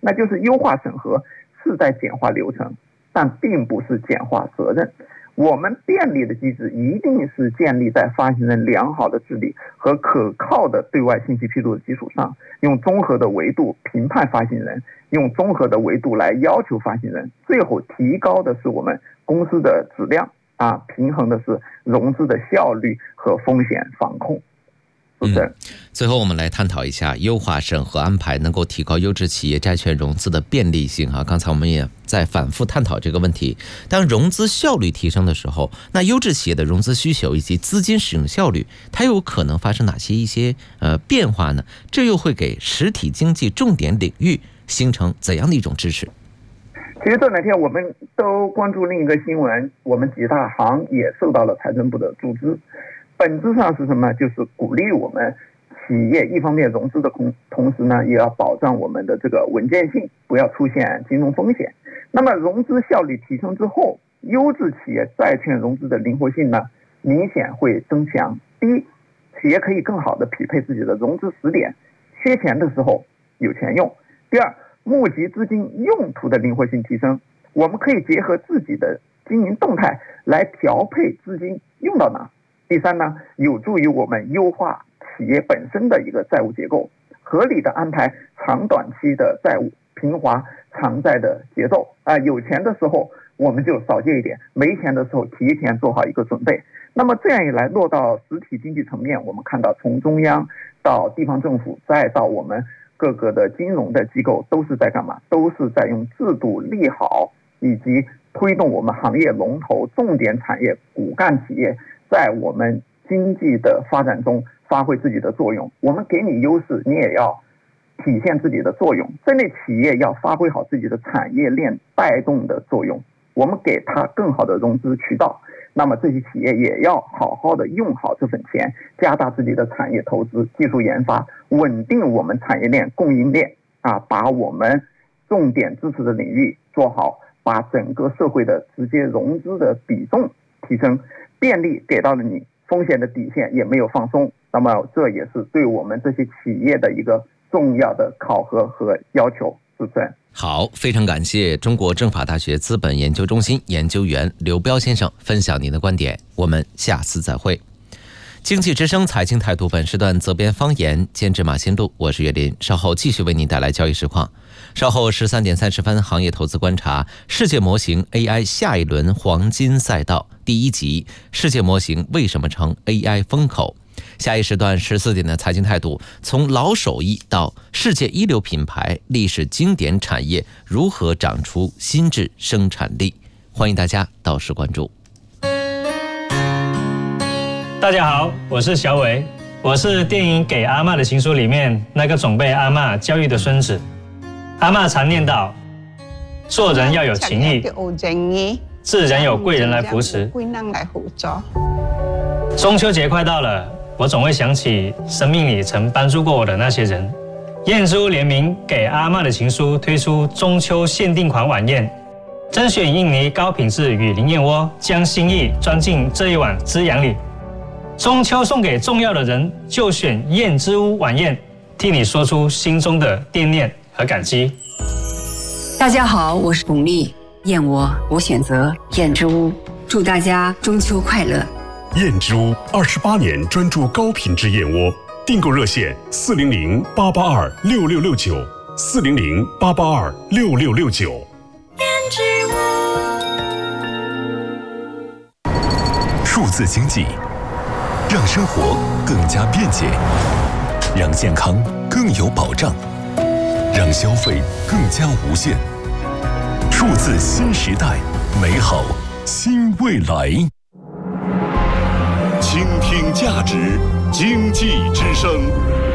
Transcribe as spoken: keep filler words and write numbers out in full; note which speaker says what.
Speaker 1: 那就是优化审核是在简化流程，但并不是简化责任。我们便利的机制一定是建立在发行人良好的治理和可靠的对外信息披露的基础上，用综合的维度评判发行人，用综合的维度来要求发行人，最后提高的是我们公司的质量啊，平衡的是融资的效率和风险防控。
Speaker 2: 嗯，最后我们来探讨一下优化审核安排能够提高优质企业债券融资的便利性啊。刚才我们也在反复探讨这个问题。当融资效率提升的时候，那优质企业的融资需求以及资金使用效率，它有可能发生哪些一些呃变化呢？这又会给实体经济重点领域形成怎样的一种支持？
Speaker 1: 其实这两天我们都关注另一个新闻，我们几大行也受到了财政部的注资。本质上是什么？就是鼓励我们企业一方面融资的同同时呢，也要保障我们的这个稳健性，不要出现金融风险。那么融资效率提升之后，优质企业债券融资的灵活性呢，明显会增强。第一，企业可以更好的匹配自己的融资时点，缺钱的时候有钱用。第二，募集资金用途的灵活性提升，我们可以结合自己的经营动态来调配资金用到哪。第三呢，有助于我们优化企业本身的一个债务结构，合理的安排长短期的债务，平滑偿债的节奏啊、呃。有钱的时候我们就少借一点，没钱的时候提前做好一个准备。那么这样一来，落到实体经济层面，我们看到从中央到地方政府，再到我们各个的金融的机构，都是在干嘛？都是在用制度利好以及推动我们行业龙头、重点产业、骨干企业在我们经济的发展中发挥自己的作用。我们给你优势，你也要体现自己的作用。这类企业要发挥好自己的产业链带动的作用，我们给他更好的融资渠道。那么这些企业也要好好的用好这份钱，加大自己的产业投资、技术研发，稳定我们产业链、供应链啊，把我们重点支持的领域做好，把整个社会的直接融资的比重提升。便利给到了你，风险的底线也没有放松，那么这也是对我们这些企业的一个重要的考核和要求。主持人，
Speaker 2: 好，非常感谢中国政法大学资本研究中心研究员刘彪先生分享您的观点，我们下次再会。经济之声财经态度本时段责编方言，监制马新路，我是岳林，稍后继续为您带来交易实况。稍后十三点三十分，行业投资观察，世界模型 A I 下一轮黄金赛道第一集，世界模型为什么成 A I 风口？下一时段十四点的财经态度，从老手艺到世界一流品牌，历史经典产业如何长出新质生产力？欢迎大家到时关注。
Speaker 3: 大家好，我是小伟，我是电影《给阿嬷的情书》里面那个总被阿嬷教育的孙子。阿嬷常念叨，做人要有情义，自然有贵人来扶持。中秋节快到了，我总会想起生命里曾帮助过我的那些人。燕之屋联名《给阿嬷的情书》推出中秋限定款晚宴，甄选印尼高品质雨林燕窝，将心意装进这一碗滋养里。中秋送给重要的人，就选燕之屋晚宴，替你说出心中的惦念和感激。
Speaker 4: 大家好，我是巩俐，燕窝我选择燕之屋，祝大家中秋快乐。
Speaker 5: 燕之屋二十八年专注高品质燕窝，订购热线四零零八八二六六六九四零零八八二六六六九。
Speaker 6: 燕之屋，
Speaker 7: 数字经济让生活更加便捷，让健康更有保障，让消费更加无限。数字新时代，美好新未来。
Speaker 5: 倾听价值，经济之声。